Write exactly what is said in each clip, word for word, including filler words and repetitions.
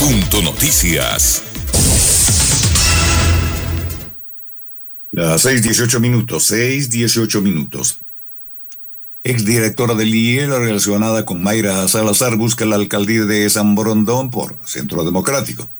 Punto Noticias. Las seis dieciocho minutos, seis dieciocho minutos. Exdirectora del I E relacionada con Mayra Salazar busca la alcaldía de San Borondón por Centro Democrático.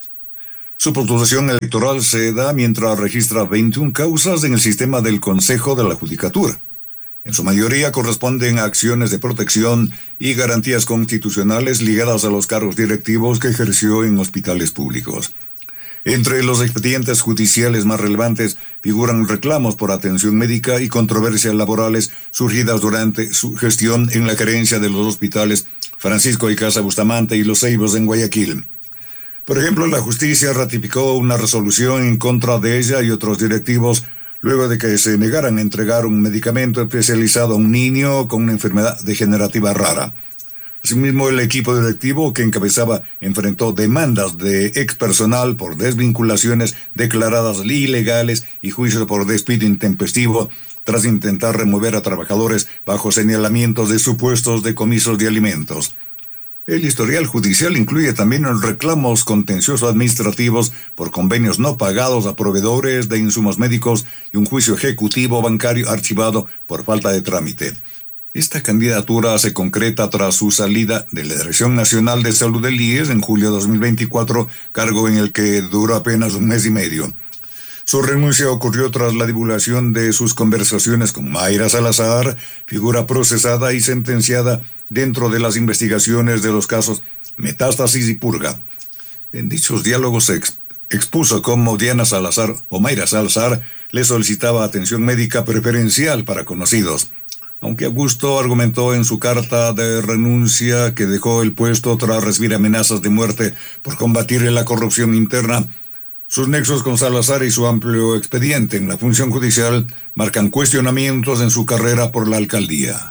Su postulación electoral se da mientras registra veintiuna causas en el sistema del Consejo de la Judicatura. En su mayoría corresponden a acciones de protección y garantías constitucionales ligadas a los cargos directivos que ejerció en hospitales públicos. Entre los expedientes judiciales más relevantes figuran reclamos por atención médica y controversias laborales surgidas durante su gestión en la gerencia de los hospitales Francisco Icaza Bustamante y Los Ceibos en Guayaquil. Por ejemplo, la justicia ratificó una resolución en contra de ella y otros directivos luego de que se negaran a entregar un medicamento especializado a un niño con una enfermedad degenerativa rara. Asimismo, el equipo directivo que encabezaba enfrentó demandas de expersonal por desvinculaciones declaradas ilegales y juicios por despido intempestivo tras intentar remover a trabajadores bajo señalamientos de supuestos decomisos de alimentos. El historial judicial incluye también los reclamos contenciosos administrativos por convenios no pagados a proveedores de insumos médicos y un juicio ejecutivo bancario archivado por falta de trámite. Esta candidatura se concreta tras su salida de la Dirección Nacional de Salud del I E S en julio de dos mil veinticuatro, cargo en el que duró apenas un mes y medio. Su renuncia ocurrió tras la divulgación de sus conversaciones con Mayra Salazar, figura procesada y sentenciada dentro de las investigaciones de los casos Metástasis y Purga. En dichos diálogos se ex- expuso cómo Diana Salazar o Mayra Salazar le solicitaba atención médica preferencial para conocidos. Aunque Augusto argumentó en su carta de renuncia que dejó el puesto tras recibir amenazas de muerte por combatir la corrupción interna, sus nexos con Salazar y su amplio expediente en la función judicial marcan cuestionamientos en su carrera por la alcaldía.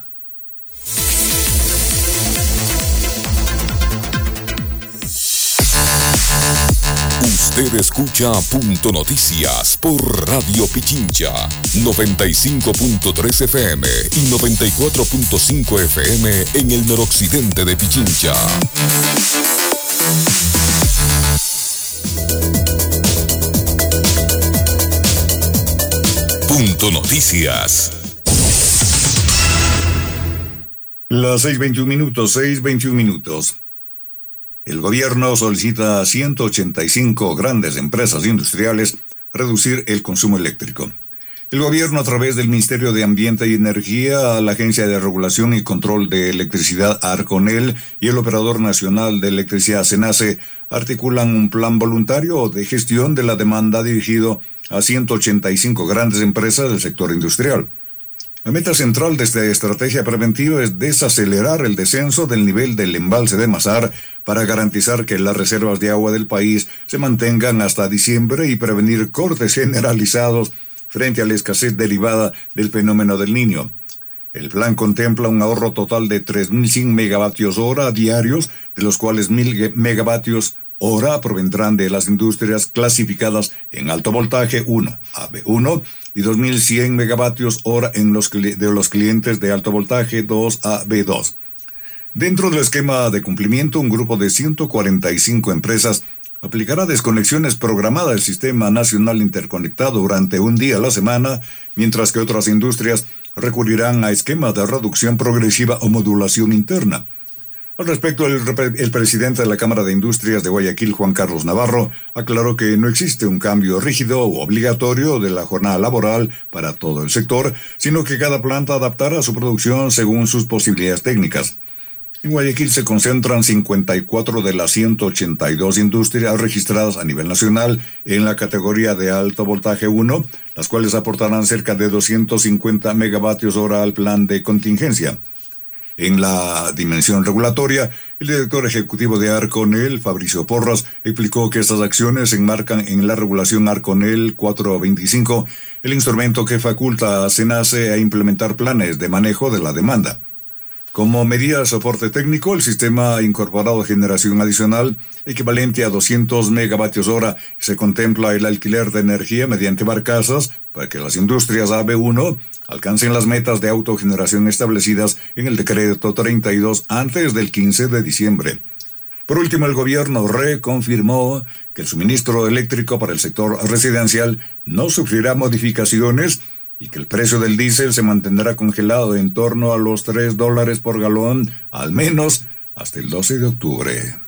Usted escucha Punto Noticias por Radio Pichincha, noventa y cinco punto tres F M y noventa y cuatro punto cinco F M en el noroccidente de Pichincha. Punto Noticias. Las seis veintiún minutos, seis veintiún minutos. El gobierno solicita a ciento ochenta y cinco grandes empresas industriales reducir el consumo eléctrico. El gobierno, a través del Ministerio de Ambiente y Energía, la Agencia de Regulación y Control de Electricidad, ARCONEL, y el Operador Nacional de Electricidad, SENACE, articulan un plan voluntario de gestión de la demanda dirigido a ciento ochenta y cinco grandes empresas del sector industrial. La meta central de esta estrategia preventiva es desacelerar el descenso del nivel del embalse de Mazar para garantizar que las reservas de agua del país se mantengan hasta diciembre y prevenir cortes generalizados frente a la escasez derivada del fenómeno del Niño. El plan contempla un ahorro total de tres mil cien megavatios hora diarios, de los cuales mil megavatios hora provendrán de las industrias clasificadas en alto voltaje uno, A B uno, y dos mil cien megavatios hora en los de los clientes de alto voltaje dos, A B dos. Dentro del esquema de cumplimiento, un grupo de ciento cuarenta y cinco empresas aplicará desconexiones programadas del Sistema Nacional Interconectado durante un día a la semana, mientras que otras industrias recurrirán a esquemas de reducción progresiva o modulación interna. Al respecto, el, el presidente de la Cámara de Industrias de Guayaquil, Juan Carlos Navarro, aclaró que no existe un cambio rígido o obligatorio de la jornada laboral para todo el sector, sino que cada planta adaptará su producción según sus posibilidades técnicas. En Guayaquil se concentran cincuenta y cuatro de las ciento ochenta y dos industrias registradas a nivel nacional en la categoría de alto voltaje uno, las cuales aportarán cerca de doscientos cincuenta megavatios hora al plan de contingencia. En la dimensión regulatoria, el director ejecutivo de ARCONEL, Fabricio Porras, explicó que estas acciones se enmarcan en la regulación ARCONEL cuatrocientos veinticinco, el instrumento que faculta a SENACE a implementar planes de manejo de la demanda. Como medida de soporte técnico, el sistema ha incorporado generación adicional equivalente a doscientos megavatios hora. Se contempla el alquiler de energía mediante barcazas para que las industrias A B uno alcancen las metas de autogeneración establecidas en el decreto treinta y dos antes del quince de diciembre. Por último, el gobierno reconfirmó que el suministro eléctrico para el sector residencial no sufrirá modificaciones y que el precio del diésel se mantendrá congelado en torno a los tres dólares por galón, al menos hasta el doce de octubre.